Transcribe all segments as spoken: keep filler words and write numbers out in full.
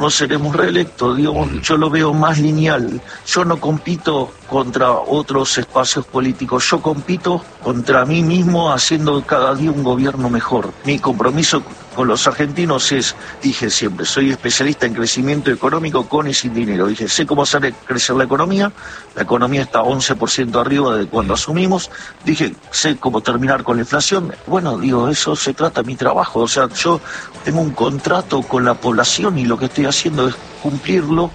no seremos reelectos. Digo, yo lo veo más lineal. Yo no compito contra otros espacios políticos, yo compito contra mí mismo haciendo cada día un gobierno mejor. Mi compromiso con los argentinos es, dije siempre, soy especialista en crecimiento económico con y sin dinero. Dije, sé cómo hacer crecer la economía, la economía está once por ciento arriba de cuando asumimos. Dije, sé cómo terminar con la inflación. Bueno, digo, eso se trata de mi trabajo. O sea, yo tengo un contrato con la población y lo que estoy haciendo es cumplirlo.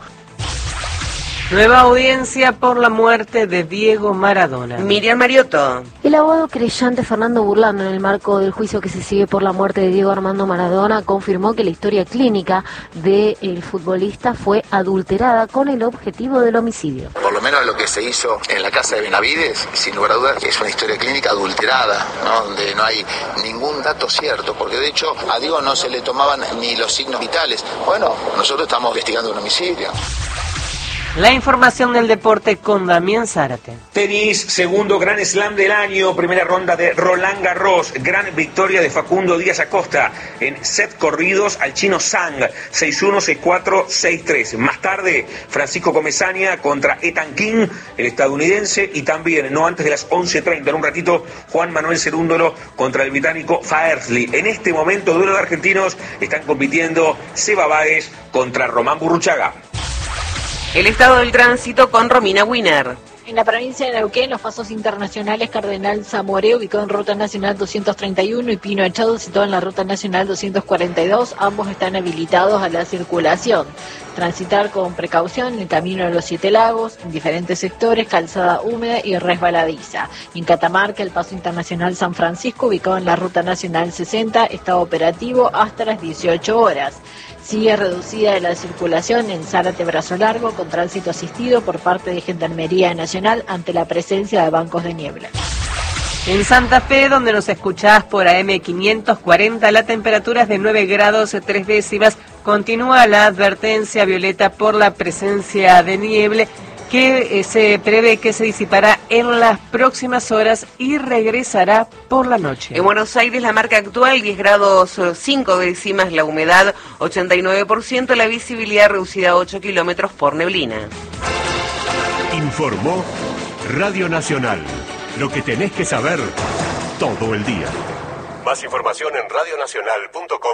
Nueva audiencia por la muerte de Diego Maradona. Miriam Mariotto. El abogado creyente Fernando Burlando, en el marco del juicio que se sigue por la muerte de Diego Armando Maradona, confirmó que la historia clínica del futbolista fue adulterada con el objetivo del homicidio. Por lo menos lo que se hizo en la casa de Benavides, sin lugar a dudas, es una historia clínica adulterada, ¿no? Donde no hay ningún dato cierto, porque de hecho a Diego no se le tomaban ni los signos vitales. Bueno, nosotros estamos investigando un homicidio. La información del deporte con Damián Zárate. Tenis, segundo Grand Slam del año, primera ronda de Roland Garros, gran victoria de Facundo Díaz Acosta en set corridos al chino Zhang, seis uno, seis cuatro, seis tres. Más tarde, Francisco Comesaña contra Ethan King, el estadounidense, y también, no antes de las once treinta, en un ratito, Juan Manuel Cerúndolo contra el británico Faersley. En este momento, duelo de argentinos, están compitiendo Seba Báez contra Román Burruchaga. El estado del tránsito con Romina Wiener. En la provincia de Neuquén, los pasos internacionales Cardenal Zamoré, ubicado en Ruta Nacional doscientos treinta y uno, y Pino Echado, situado en la Ruta Nacional doscientos cuarenta y dos, ambos están habilitados a la circulación. Transitar con precaución en el camino de los Siete Lagos, en diferentes sectores, calzada húmeda y resbaladiza. En Catamarca, el paso internacional San Francisco, ubicado en la Ruta Nacional sesenta, está operativo hasta las dieciocho horas. Sigue reducida la circulación en Zárate Brazo Largo con tránsito asistido por parte de Gendarmería Nacional ante la presencia de bancos de niebla. En Santa Fe, donde nos escuchás por A M quinientos cuarenta, la temperatura es de nueve grados tres décimas. Continúa la advertencia violeta por la presencia de niebla, que eh, se prevé que se disipará en las próximas horas y regresará por la noche. En Buenos Aires la marca actual diez grados cinco décimas, la humedad ochenta y nueve por ciento, la visibilidad reducida a ocho kilómetros por neblina. Informó Radio Nacional, lo que tenés que saber todo el día. Más información en radio nacional punto com.